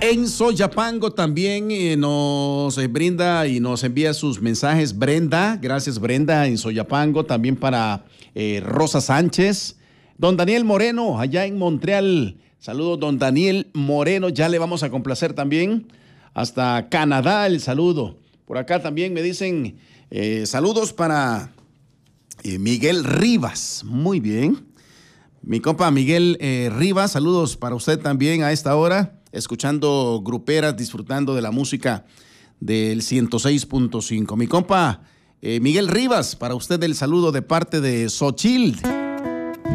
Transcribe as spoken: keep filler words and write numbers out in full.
En Soyapango también eh, nos eh, brinda y nos envía sus mensajes Brenda. Gracias, Brenda, en Soyapango. También para eh, Rosa Sánchez. Don Daniel Moreno, allá en Montreal. Saludos, don Daniel Moreno. Ya le vamos a complacer también. Hasta Canadá el saludo. Por acá también me dicen eh, saludos para eh, Miguel Rivas. Muy bien. Mi compa Miguel eh, Rivas, saludos para usted también a esta hora. Escuchando gruperas, disfrutando de la música del ciento seis punto cinco. Mi compa eh, Miguel Rivas, para usted el saludo de parte de Xochitl.